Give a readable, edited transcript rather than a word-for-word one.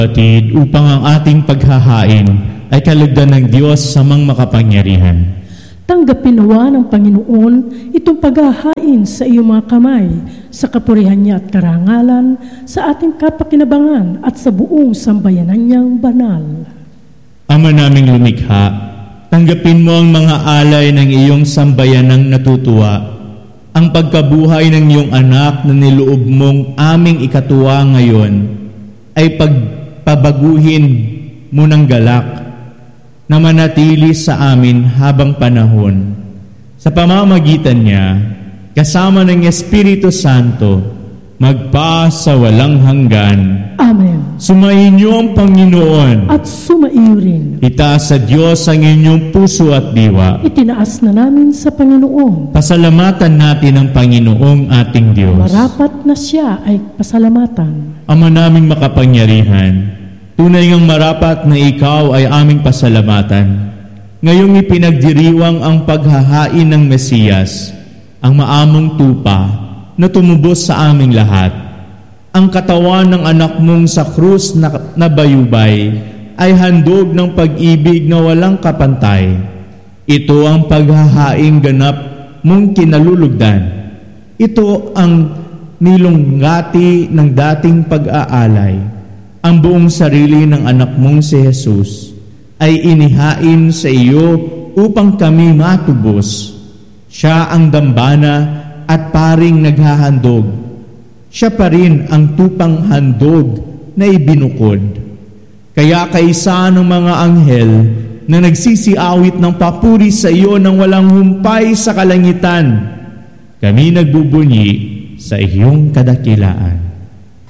Kapatid, upang ang ating paghahain ay kalugdan ng Diyos sa makapangyarihan. Tanggapin nawa ng Panginoon itong paghahain sa iyong mga kamay, sa kapurihan niya at karangalan, sa ating kapakinabangan at sa buong sambayanan niyang banal. Ama naming lumikha, tanggapin mo ang mga alay ng iyong sambayanang natutuwa, ang pagkabuhay ng iyong anak na niloob mong aming ikatuwa ngayon, ay pagpabaguhin mo ng galak na manatili sa amin habang panahon. Sa pamamagitan niya, kasama ng Espiritu Santo, magpa sa walang hanggan. Amen. Sumayin niyo ang Panginoon. At sumaiyo rin. Itaas sa Diyos ang inyong puso at diwa. Itinaas na namin sa Panginoon. Pasalamatan natin ang Panginoong ating Diyos. Marapat na siya ay pasalamatan. Ama naming makapangyarihan, tunay ngang marapat na ikaw ay aming pasalamatan. Ngayong ipinagdiriwang ang paghahain ng Mesiyas, ang maamong tupa na tumubos sa aming lahat. Ang katawan ng anak mong sa krus na bayubay ay handog ng pag-ibig na walang kapantay. Ito ang paghahaing ganap mong kinalulugdan. Ito ang nilunggati ng dating pag-aalay. Ang buong sarili ng anak mong si Jesus ay inihain sa iyo upang kami matubos. Siya ang dambana at paring naghahandog. Siya pa rin ang tupang handog na ibinukod. Kaya kaisa ng mga anghel na nagsisiawit ng papuri sa iyo nang walang humpay sa kalangitan, kami nagbubunyi sa iyong kadakilaan.